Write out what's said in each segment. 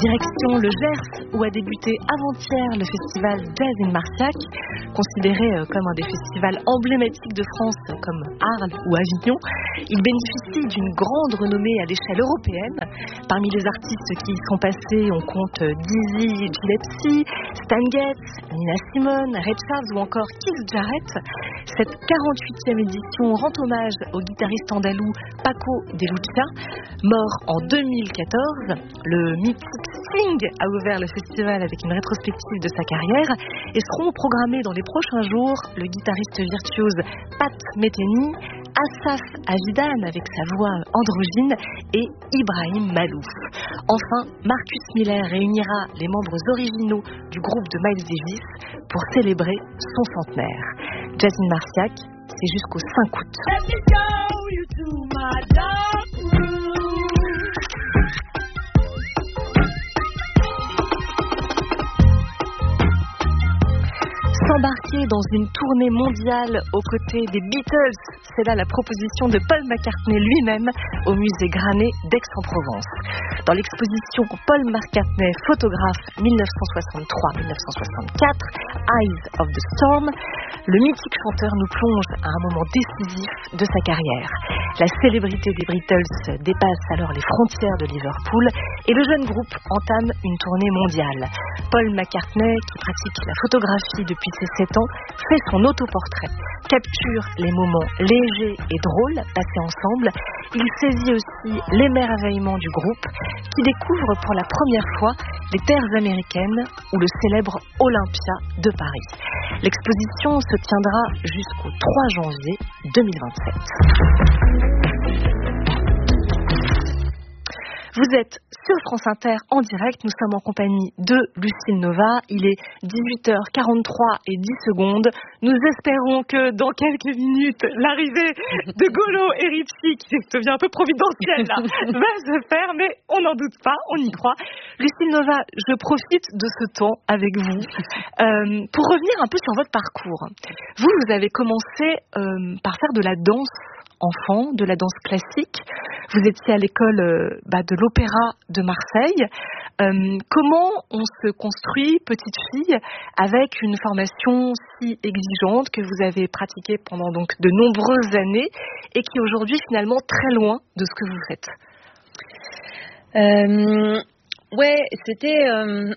Direction le Gers, où a débuté avant-hier le festival Jazz in Marciac, considéré comme un des festivals emblématiques de France, comme Arles ou Avignon. Il bénéficie d'une grande renommée à l'échelle européenne. Parmi les artistes qui y sont passés, on compte Dizzy Gillespie, Stan Getz, Nina Simone, Ray Charles ou encore Keith Jarrett. Cette 48e édition rend hommage au guitariste andalou Paco de Lucia, mort en 2014. Le mythique Sting a ouvert le festival avec une rétrospective de sa carrière et seront programmés dans les prochains jours le guitariste virtuose Pat Metheny, Asaf Avidan avec sa voix androgyne et Ibrahim Malouf. Enfin, Marcus Miller réunira les membres originaux du groupe de Miles Davis pour célébrer son centenaire. Jazz in Marciac, c'est jusqu'au 5 août. S'embarquer dans une tournée mondiale aux côtés des Beatles, c'est là la proposition de Paul McCartney lui-même au musée Granet d'Aix-en-Provence. Dans l'exposition Paul McCartney, photographe 1963-1964, Eyes of the Storm, le mythique chanteur nous plonge à un moment décisif de sa carrière. La célébrité des Beatles dépasse alors les frontières de Liverpool et le jeune groupe entame une tournée mondiale. Paul McCartney, qui pratique la photographie depuis ses 7 ans, fait son autoportrait, capture les moments légers et drôles passés ensemble. Il saisit aussi l'émerveillement du groupe qui découvre pour la première fois les terres américaines ou le célèbre Olympia de Paris. L'exposition se tiendra jusqu'au 3 janvier 2027. Vous êtes sur France Inter en direct, nous sommes en compagnie de Lucille Nova, il est 18h43 et 10 secondes. Nous espérons que dans quelques minutes, l'arrivée de Golo et Richie, qui devient un peu providentielle là, va se faire, mais on n'en doute pas, on y croit. Lucille Nova, je profite de ce temps avec vous pour revenir un peu sur votre parcours. Vous avez commencé par faire de la danse enfant, de la danse classique. Vous étiez à l'école de l'Opéra de Marseille. Comment on se construit petite fille avec une formation si exigeante que vous avez pratiquée pendant donc de nombreuses années et qui est aujourd'hui finalement très loin de ce que vous faites? Ouais, c'était...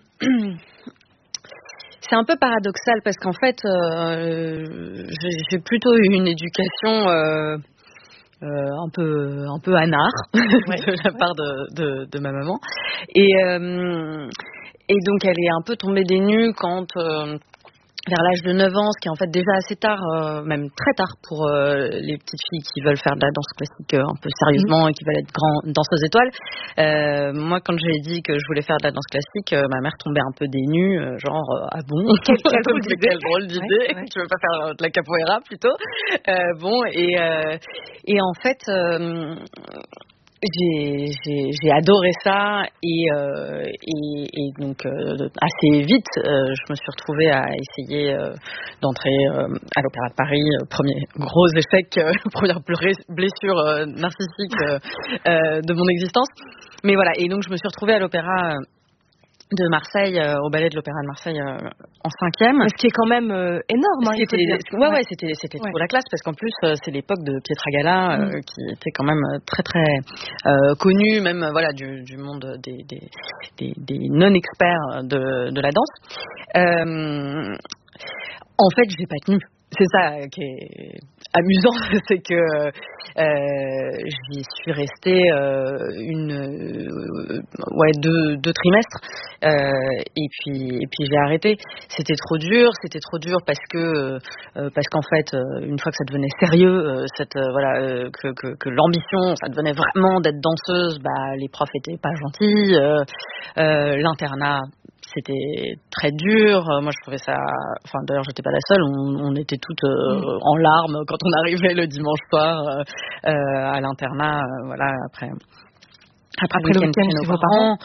C'est un peu paradoxal parce qu'en fait, j'ai plutôt eu une éducation... un peu anard de la part de ma maman et donc elle est un peu tombée des nues quand vers l'âge de 9 ans, ce qui est en fait déjà assez tard, même très tard pour les petites filles qui veulent faire de la danse classique un peu sérieusement et qui veulent être grandes danseuses étoiles. Moi, quand j'ai dit que je voulais faire de la danse classique, ma mère tombait un peu des nues, ah bon, quelle drôle d'idée, ouais. Tu veux pas faire de la capoeira plutôt et en fait... J'ai adoré ça et donc assez vite je me suis retrouvée à essayer d'entrer à l'Opéra de Paris, premier gros échec, première blessure narcissique de mon existence, mais voilà, et donc je me suis retrouvée à l'Opéra de Marseille, au ballet de l'Opéra de Marseille en 5e. Ce qui est quand même énorme. C'était trop la classe parce qu'en plus c'est l'époque de Pietragala qui était quand même très très connu, même voilà du monde des non-experts de la danse. En fait, j'ai pas tenu. C'est ça qui est amusant, c'est que j'y suis restée deux trimestres et puis j'ai arrêté. C'était trop dur parce qu'en fait une fois que ça devenait sérieux, que l'ambition ça devenait vraiment d'être danseuse, les profs étaient pas gentils, l'internat c'était très dur. Moi, je trouvais ça... Enfin, d'ailleurs, j'étais pas la seule. On était toutes en larmes quand on arrivait le dimanche soir à l'internat. Voilà, après le week-end chez vos parents.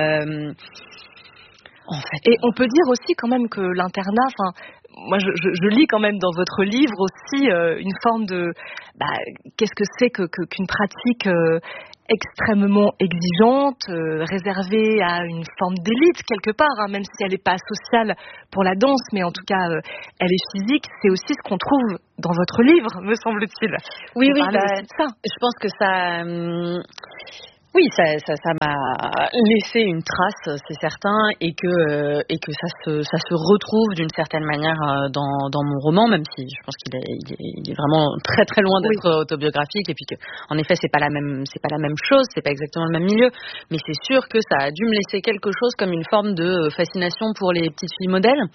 En fait. Et on peut dire aussi quand même que l'internat... Moi, je lis quand même dans votre livre aussi une forme de... qu'est-ce que c'est qu'une pratique extrêmement exigeante, réservée à une forme d'élite quelque part, hein, même si elle n'est pas sociale pour la danse, mais en tout cas elle est physique. C'est aussi ce qu'on trouve dans votre livre, me semble-t-il. Oui, ça. Je pense que ça... Oui, ça m'a laissé une trace, c'est certain, et que ça se retrouve d'une certaine manière dans mon roman, même si je pense qu'il est vraiment très très loin d'être autobiographique, et puis que en effet c'est pas la même chose, c'est pas exactement le même milieu, mais c'est sûr que ça a dû me laisser quelque chose comme une forme de fascination pour les petites filles modèles,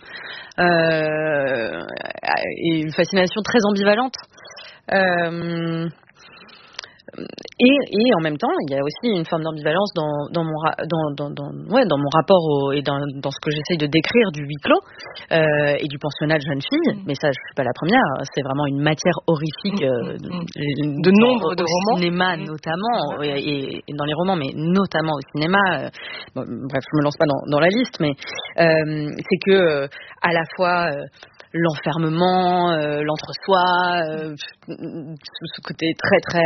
et une fascination très ambivalente. Et en même temps, il y a aussi une forme d'ambivalence dans mon rapport et dans ce que j'essaye de décrire du huis clos et du pensionnat de jeunes filles. Mais ça, je suis pas la première. C'est vraiment une matière horrifique de nombre de romans, cinéma notamment, et dans les romans, mais notamment au cinéma. Bref, je me lance pas dans la liste, mais c'est que à la fois l'enfermement, l'entre-soi, ce côté très très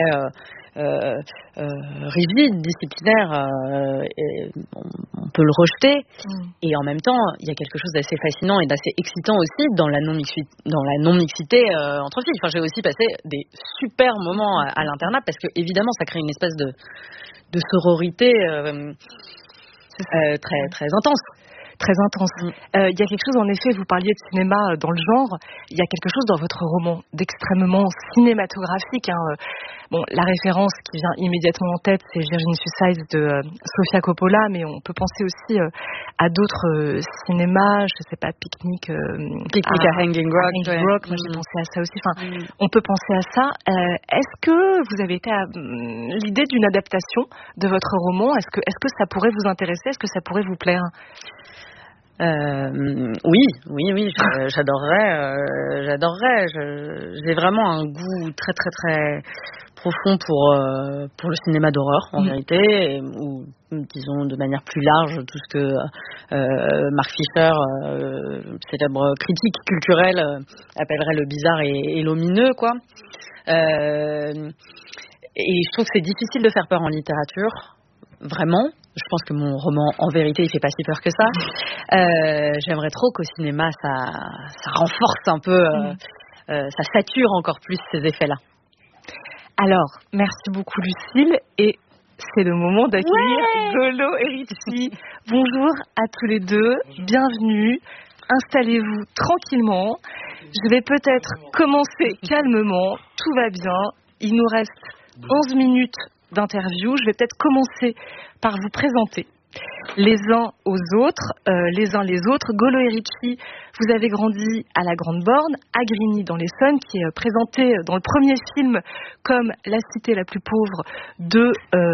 rigide, disciplinaire, on peut le rejeter, et en même temps il y a quelque chose d'assez fascinant et d'assez excitant aussi dans la non-mixité entre filles. Enfin, j'ai aussi passé des super moments à l'internat, parce que évidemment ça crée une espèce de sororité très très intense. Très intense. Il y a quelque chose, en effet, vous parliez de cinéma dans le genre, il y a quelque chose dans votre roman d'extrêmement cinématographique. Bon, la référence qui vient immédiatement en tête, c'est Virgin Suicides de Sofia Coppola, mais on peut penser aussi à d'autres cinémas, je sais pas, Picnic à Hanging Rock. Moi j'ai pensé à ça aussi. Enfin, on peut penser à ça. Est-ce que vous avez été à l'idée d'une adaptation de votre roman? Est-ce que ça pourrait vous intéresser? Est-ce que ça pourrait vous plaire? Oui, j'adorerais. J'ai vraiment un goût très très très profond pour le cinéma d'horreur en vérité, ou disons de manière plus large tout ce que Mark Fisher, célèbre critique culturel, appellerait le bizarre et l'omineux, quoi. Et je trouve que c'est difficile de faire peur en littérature, vraiment. Je pense que mon roman, en vérité, il fait pas si peur que ça. J'aimerais trop qu'au cinéma, ça renforce un peu, ça sature encore plus ces effets-là. Alors, merci beaucoup Lucille, et c'est le moment d'accueillir Golo et Ritchie. Bonjour à tous les deux, bienvenue, installez-vous tranquillement. Je vais peut-être commencer calmement, tout va bien, il nous reste 11 minutes d'interview. Je vais peut-être commencer par vous présenter les uns les autres. Golo et Ritchie, vous avez grandi à la Grande Borne, à Grigny dans l'Essonne, qui est présenté dans le premier film comme la cité la plus pauvre de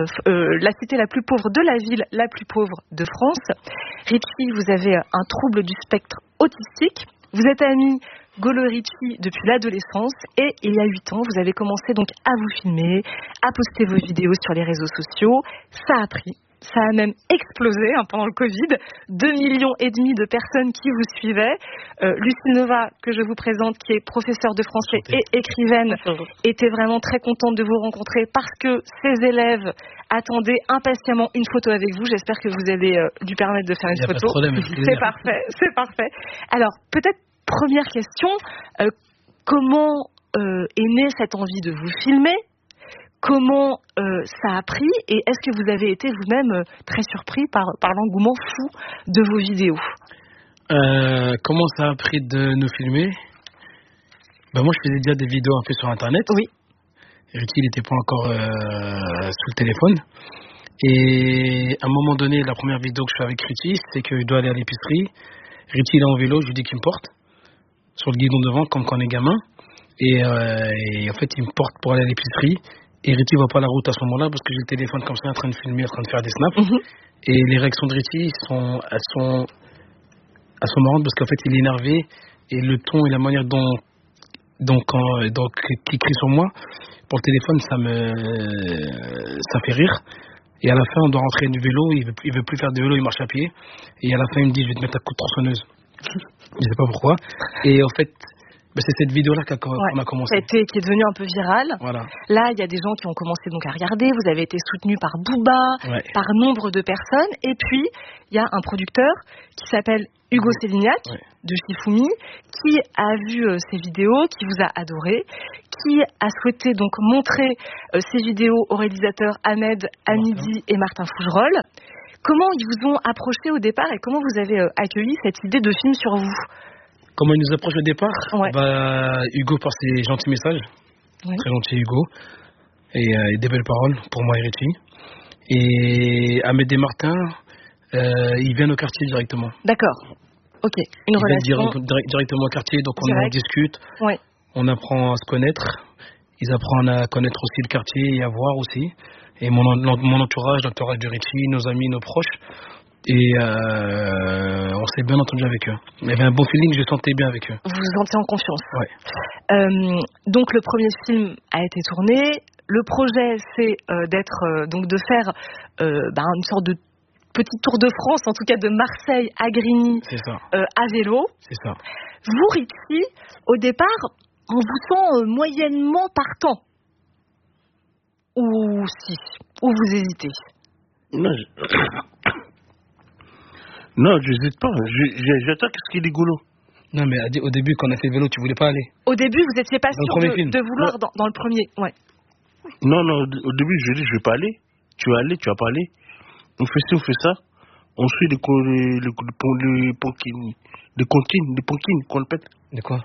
la ville la plus pauvre de France. Ritchie, vous avez un trouble du spectre autistique. Vous êtes amis Golo et Ritchie depuis l'adolescence, et il y a 8 ans, vous avez commencé donc à vous filmer, à poster vos vidéos sur les réseaux sociaux. Ça a pris. Ça a même explosé pendant le Covid. 2,5 millions de personnes qui vous suivaient. Lucille Nova, que je vous présente, qui est professeure de français et écrivaine, était vraiment très contente de vous rencontrer parce que ses élèves attendaient impatiemment une photo avec vous. J'espère que vous allez lui permettre de faire une photo. C'est parfait. Alors, peut-être première question, comment est née cette envie de vous filmer? Comment ça a pris, et est-ce que vous avez été vous-même très surpris par l'engouement fou de vos vidéos? Comment ça a pris de nous filmer? Moi, je faisais déjà des vidéos un peu sur Internet. Oui. Ritchie, il n'était pas encore sous le téléphone. Et à un moment donné, la première vidéo que je fais avec Ritchie, c'est qu'il doit aller à l'épicerie. Ritchie, il est en vélo, je lui dis qu'il me porte sur le guidon devant, comme quand on est gamin. Et en fait, il me porte pour aller à l'épicerie. Et Ritchie voit pas la route à ce moment-là parce que j'ai le téléphone comme ça en train de filmer, en train de faire des snaps. Et les réactions de Ritchie elles sont marrantes parce qu'en fait il est énervé, et le ton et la manière dont qu'il crie sur moi pour le téléphone, ça fait rire. Et à la fin, on doit rentrer du vélo, il veut plus faire de vélo, il marche à pied. Et à la fin, il me dit, je vais te mettre un coup de tronçonneuse. Je sais pas pourquoi. Et en fait, C'est cette vidéo-là qu'on a commencé. Qui est devenue un peu virale. Voilà. Là, il y a des gens qui ont commencé donc à regarder. Vous avez été soutenu par Booba, par nombre de personnes. Et puis, il y a un producteur qui s'appelle Hugo Sélignac, de Shifumi, qui a vu ces vidéos, qui vous a adoré, qui a souhaité donc montrer ces vidéos aux réalisateurs Ahmed Hamidi et Martin Fougerolles. Comment ils vous ont approché au départ et comment vous avez accueilli cette idée de film sur vous? Comment il nous approche au départ? Hugo par ses gentils messages, très gentil Hugo, et des belles paroles pour moi et Richie. Et Ahmed et Martin, ils viennent au quartier directement. D'accord, ok. Une relation directement au quartier, donc on en discute, on apprend à se connaître, ils apprennent à connaître aussi le quartier et à voir aussi. Et mon entourage, l'entourage de Richie, nos amis, nos proches. Et on s'est bien entendu avec eux. Il y avait un bon feeling, je sentais bien avec eux. Vous vous sentez en confiance. Ouais. Donc le premier film a été tourné. Le projet, c'est de faire une sorte de petit tour de France, en tout cas de Marseille à Grigny, à vélo. C'est ça. Vous, Richie, au départ, on vous sent moyennement partant. Ou vous hésitez? Non, j'hésite pas. J'attends ce qu'il est rigolo. Non, mais au début, quand on a fait le vélo, tu voulais pas aller. Au début, vous n'étiez pas sûr de vouloir dans le premier. Non, au début, je dis, je vais pas aller. Tu vas aller, tu vas pas aller. On fait ci, on fait ça. On suit les ponkines qu'on pète. De quoi?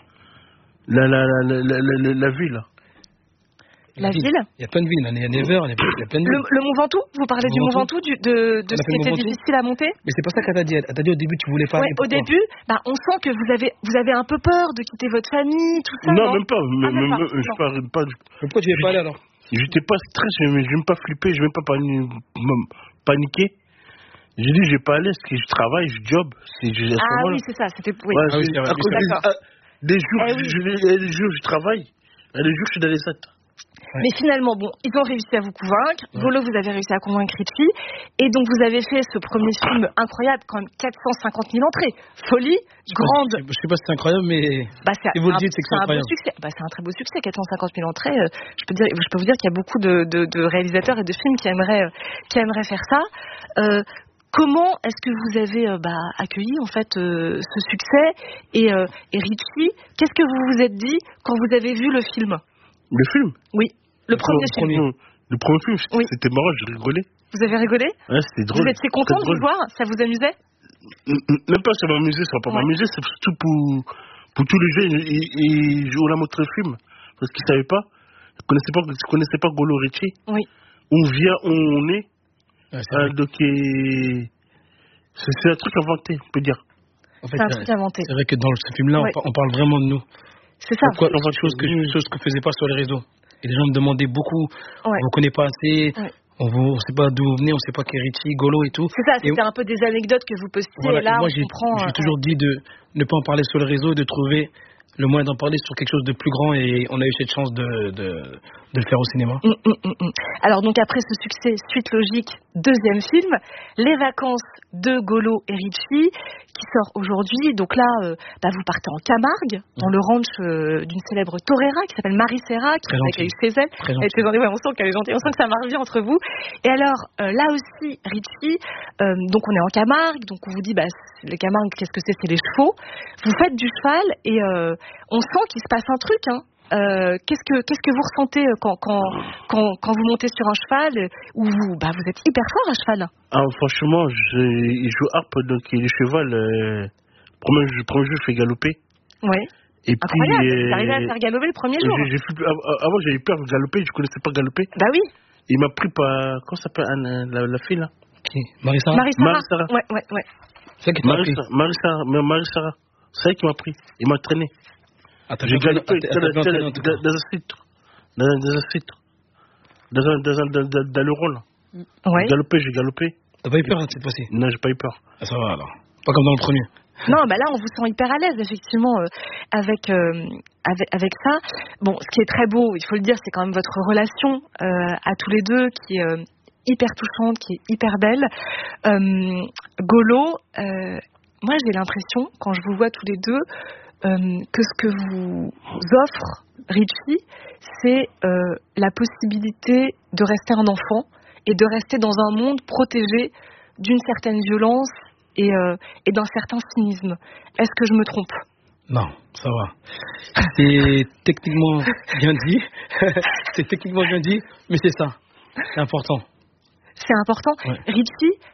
La ville, là. La ville? Il y a plein de villes, il y a Never, il y a plein de villes. Le Mont Ventoux? Vous parlez du Mont Ventoux, de ce qui était difficile à monter? Mais c'est pas ça qu'elle t'a dit. Elle t'a dit au début, tu voulais pas aller. Au début, on sent que vous avez un peu peur de quitter votre famille, tout ça. Non, même pas. Je parle pas. Pourquoi tu n'es pas allé alors? J'étais pas stressé, je vais même pas flipper, je vais même pas paniquer. J'ai dit, je vais pas aller parce que je travaille, je job. Oui, c'est ça. C'était. Oui. Des jours, je travaille. Et des jours, je suis dans les 7. Mais finalement, ils ont réussi à vous convaincre. Golo, vous avez réussi à convaincre Richie. Et donc, vous avez fait ce premier film incroyable, quand même 450 000 entrées. Folie, grande. Je sais pas si c'est incroyable, mais si vous le dites, c'est que c'est incroyable. C'est un très beau succès, 450 000 entrées. Je peux vous dire qu'il y a beaucoup de réalisateurs et de films qui aimeraient faire ça. Comment est-ce que vous avez accueilli en fait ce succès et Richie, qu'est-ce que vous vous êtes dit quand vous avez vu le film? Le film? Oui, le premier film. Le premier film, c'était marrant, j'ai rigolé. Vous avez rigolé? Ouais, c'était drôle. Vous étiez content de le voir? Ça vous amusait? Même pas ça m'amusait, ça va pas m'amuser, c'est surtout pour tous les jeunes. Et on a montré le film, parce qu'ils savaient pas, ils connaissaient pas Golo Richie. Oui. On vient, on est. Donc c'est un truc inventé, on peut dire. En fait, c'est un truc inventé. C'est vrai que dans ce film-là, on parle vraiment de nous. C'est ça. Pourquoi chose que je faisais pas sur les réseaux. Et les gens me demandaient beaucoup. On vous connaît pas assez. On sait pas d'où vous venez, on sait pas qui est Richie, Golo et tout. C'est ça. C'était un peu des anecdotes que vous postiez. Et là, moi, j'ai toujours dit de ne pas en parler sur les réseaux et de trouver le moyen d'en parler sur quelque chose de plus grand. Et on a eu cette chance de le faire au cinéma. Alors donc après ce succès, suite logique, deuxième film, Les vacances de Golo et Richie, qui sort aujourd'hui. Donc là, vous partez en Camargue, dans le ranch d'une célèbre torera qui s'appelle Marie Serra, qui a eu chez elle. On sent qu'elle est gentille, on sent que ça marche bien entre vous. Et alors, là aussi, Richie, donc on est en Camargue, donc on vous dit, les Camargues, qu'est-ce que c'est? C'est les chevaux. Vous faites du cheval et on sent qu'il se passe un truc, hein. Qu'est-ce que vous ressentez quand vous montez sur un cheval où vous êtes hyper fort à cheval? Franchement, je joue harpe, donc le cheval, premier jour, je fais galoper. Ouais. Et incroyable, puis, vous arrivez à faire galoper le premier jour. Avant, j'avais peur de galoper, je connaissais pas galoper. Bah oui. Il m'a pris par, comment s'appelle la fille là? Qui? Marie Sarah. Ouais. C'est elle qui t'a pris. Marie Sarah. C'est elle qui m'a pris. Il m'a traîné. J'ai galopé dans un site. Dans le rôle. Ouais. J'ai galopé. T'as pas eu peur cette fois-ci? Non, j'ai pas eu peur. Ça va alors. Pas comme dans le premier. Non, là on vous sent hyper à l'aise effectivement avec ça. Bon, ce qui est très beau, il faut le dire, c'est quand même votre relation à tous les deux qui est hyper touchante, qui est hyper belle. Golo, moi j'ai l'impression quand je vous vois tous les deux, que ce que vous offre Richie, c'est la possibilité de rester un enfant et de rester dans un monde protégé d'une certaine violence et d'un certain cynisme. Est-ce que je me trompe ? Non, ça va. C'est techniquement bien dit. C'est techniquement bien dit, mais c'est ça. C'est important. C'est important. Ouais. Richie,